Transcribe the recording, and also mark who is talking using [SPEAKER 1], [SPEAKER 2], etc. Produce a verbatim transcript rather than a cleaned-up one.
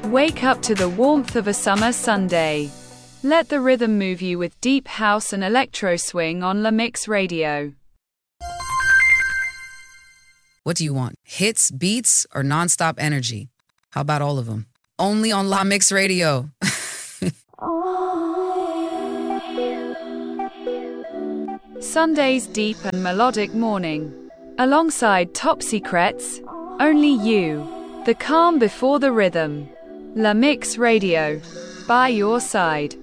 [SPEAKER 1] Wake up to the warmth of a summer Sunday. Let the rhythm move you with deep house and electro swing on La Mix Radio.
[SPEAKER 2] What do you want? Hits, beats, or nonstop energy? How about all of them? Only on La Mix Radio.
[SPEAKER 1] Sunday's deep and melodic morning. Alongside Top Secrets, Only You. The calm before the rhythm. La Mix Radio. By your side.